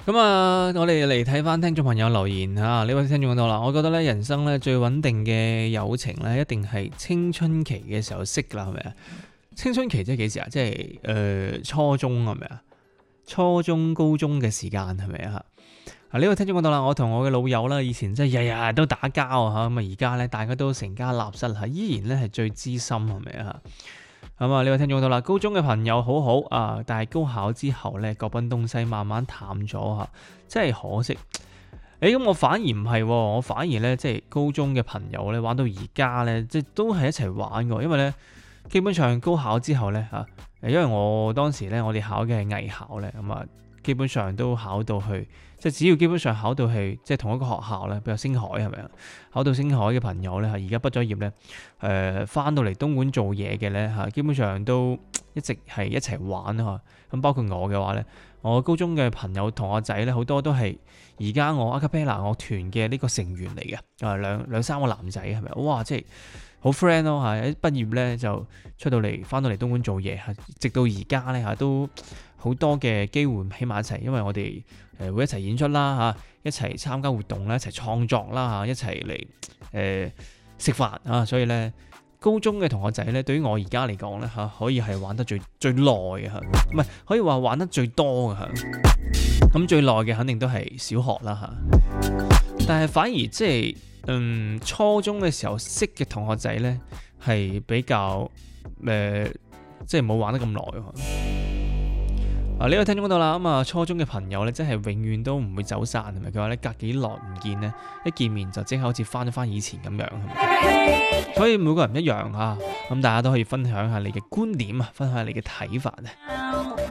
咁啊，我哋嚟睇翻聽眾朋友留言嚇，呢位聽眾講到啦，我覺得咧人生咧最穩定嘅友情咧，一定係青春期嘅時候識㗎啦，係咪啊？青春期即係幾時啊？即係初中係咪啊？初中、高中嘅時間係咪啊？呢位聽眾講到啦，我同我嘅老友啦，以前真係日日都打交啊，咁啊而家咧大家都成家立室啦，依然咧係最知心係咪啊？咁啊呢位聽眾講到啦，高中嘅朋友好好啊，但係高考之後咧各奔東西，慢慢淡咗嚇，真係可惜。咁我反而唔係喎，我反而咧即係高中嘅朋友咧玩到而家咧，即係都係一齊玩嘅，因為咧基本上高考之後咧因為我當時咧我哋考嘅係藝考咧，咁啊基本上都考到去，即係只要基本上考到去即係同一個學校咧，比如星海係咪啊？考到星海嘅朋友咧，而家畢咗業咧，翻到嚟東莞做嘢嘅咧基本上都一直係一齊玩啊。咁包括我嘅話咧，我高中嘅朋友同學仔咧，好多都係而家我 Acapella 樂團嘅呢個成員嚟嘅，兩三個男仔係咪？哇，即係好 friend 咯嚇！一畢業咧就出到嚟，翻到嚟東莞做嘢，直到而家咧都好多嘅機會喺埋一齊，因為我哋會一齊演出啦一齊參加活動啦，一齊創作啦一齊嚟食飯啊！所以咧，高中嘅同學仔咧，對於我而家嚟講咧可以係玩得最耐嘅嚇，唔係可以話玩得最多嘅嚇。咁最耐嘅肯定都係小學啦但係反而即係初中嘅時候識嘅同學仔咧，係比較即係冇玩得咁耐呢個聽眾講到啦，咁啊初中嘅朋友咧，真係永遠都唔會走散，係咪？佢話咧隔幾耐唔見咧，一見面就即刻好似翻以前咁樣，係咪？所以每個人唔一樣咁大家都可以分享下你嘅觀點啊，分享下你嘅睇法啊。